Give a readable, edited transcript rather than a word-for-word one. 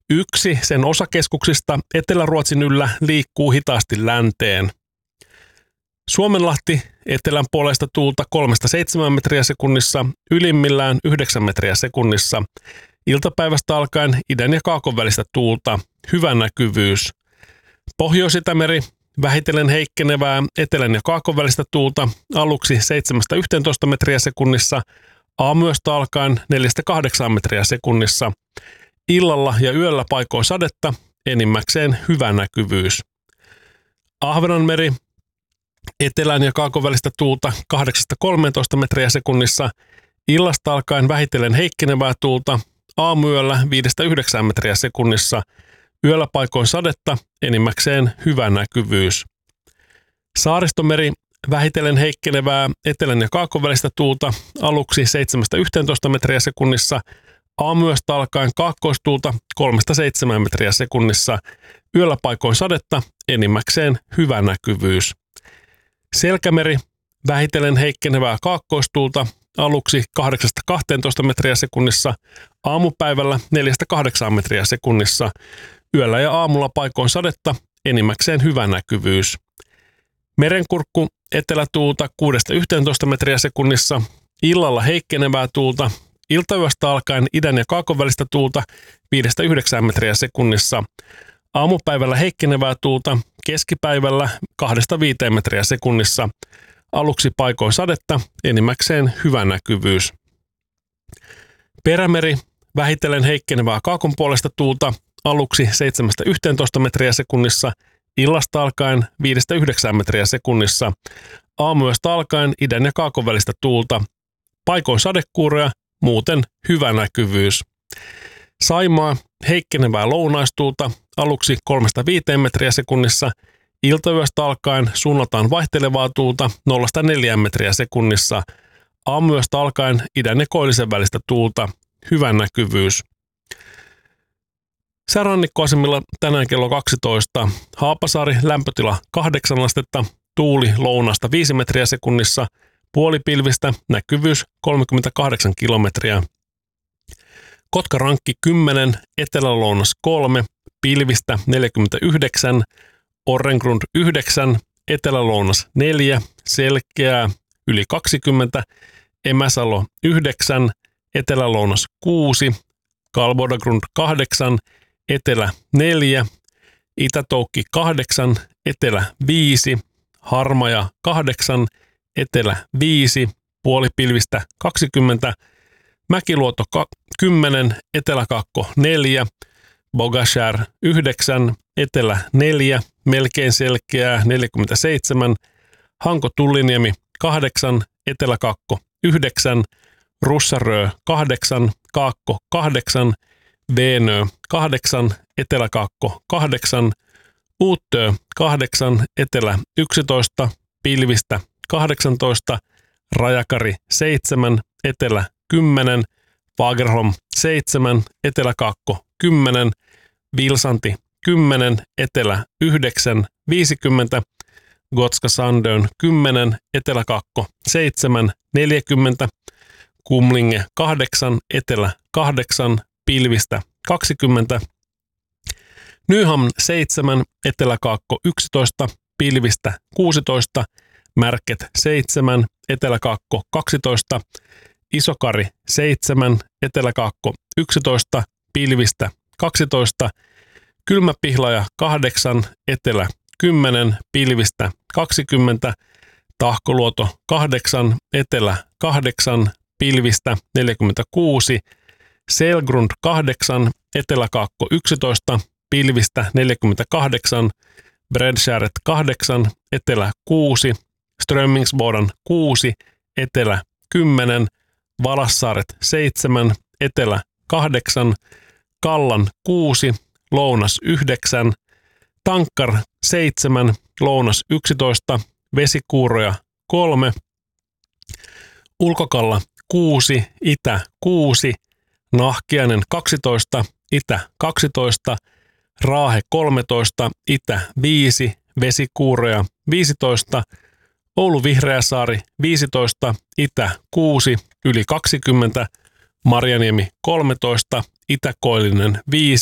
Yksi sen osakeskuksista Etelä-Ruotsin yllä liikkuu hitaasti länteen. Suomenlahti etelän puolesta tuulta 3-7 metriä sekunnissa, ylimmillään 9 metriä sekunnissa. Iltapäivästä alkaen idän ja kaakon välistä tuulta, hyvä näkyvyys. Pohjois-Itämeri vähitellen heikkenevää etelän ja kaakon välistä tuulta, aluksi 7-11 metriä sekunnissa, aamuyöstä alkaen 4-8 metriä sekunnissa. Illalla ja yöllä paikoin sadetta, enimmäkseen hyvä näkyvyys. Ahvenanmeri etelän ja kaakon välistä tuulta 8-13 metriä sekunnissa, illasta alkaen vähitellen heikkenevää tuulta, aamuyöllä 5-9 metriä sekunnissa, yöllä paikoin sadetta, enimmäkseen hyvä näkyvyys. Saaristomeri vähitellen heikkenevää etelän ja kaakon välistä tuulta, aluksi 7-11 metriä sekunnissa, aamuyöstä alkaen kaakkoistuulta 3-7 metriä sekunnissa, yöllä paikoin sadetta, enimmäkseen hyvä näkyvyys. Selkämeri vähitellen heikkenevää kaakkoistuulta, aluksi 8-12 metriä sekunnissa, aamupäivällä 4-8 metriä sekunnissa, yöllä ja aamulla paikoin sadetta, enimmäkseen hyvä näkyvyys. Merenkurkku etelätuulta 6-11 metriä sekunnissa, illalla heikkenevää tuulta, iltayöstä alkaen idän ja kaakon välistä tuulta 5-9 metriä sekunnissa, aamupäivällä heikkenevää tuulta, keskipäivällä 2-5 metriä sekunnissa, aluksi paikoin sadetta, enimmäkseen hyvä näkyvyys. Perämeri vähitellen heikkenevää kaakon puolesta tuulta, aluksi 7-11 metriä sekunnissa, illasta alkaen 5-9 metriä sekunnissa, aamuyöstä alkaen idän ja kaakon välistä tuulta, paikoin sadekuuroja, muuten hyvä näkyvyys. Saimaa heikkenevää lounaistuulta, aluksi 3-5 metriä sekunnissa, iltayöstä alkaen suunnataan vaihtelevaa tuulta 0-4 metriä sekunnissa, aamuyöstä alkaen idän ja koillisen välistä tuulta, hyvä näkyvyys. Säärannikkoasemilla tänään kello 12, Haapasaari lämpötila 8 astetta, tuuli lounasta 5 metriä sekunnissa, puolipilvistä, näkyvyys 38 kilometriä. Kotkarankki 10, etelälounas 3, pilvistä 49, Orrengrund 9, etelälounas 4, selkeää yli 20, Emäsalo 9, etelälounas 6, Kalvodagrund 8, etelä 4, Itätoukki 8, etelä 5, Harmaja 8, etelä 5, puolipilvistä 20, Mäkiluoto 10, eteläkaakko 4, Bogashär 9, etelä 4, melkein selkeää 47, Hanko-Tulliniemi 8, eteläkaakko 9, Russarö 8, kaakko 8, Veenö 8, eteläkaakko 8, Uuttö 8, etelä 11, pilvistä 18, Rajakari 7, etelä 10, Fagerholm 7, eteläkaakko 10, Vilsanti 10, etelä 9, 50, Gotska Sandön 10, eteläkaakko 7, 40, Kumlinge 8, etelä 8, pilvistä 20, Nyhamn 7, eteläkaakko 11, pilvistä 16, Märket 7, eteläkaakko 12, Isokari 7, eteläkaakko 11, pilvistä 12, Kylmäpihlaja 8, etelä 10, pilvistä 20, Tahkoluoto 8, etelä 8, pilvistä 46, Selgrund 8, eteläkaakko 11, pilvistä 48, Bredskäret 8, etelä 6, Strömmingsbodan 6, etelä 10, Valassaaret 7, etelä 8, Kallan 6, lounas 9, Tankkar 7, lounas 11, Vesikuuroja 3, Ulkokalla 6, itä 6, Nahkiainen 12, itä 12, Raahe 13, itä 5, Vesikuuroja 15, Oulu Vihreäsaari 15, itä 6, yli 20, Marjaniemi 13, Itä-Koillinen 5,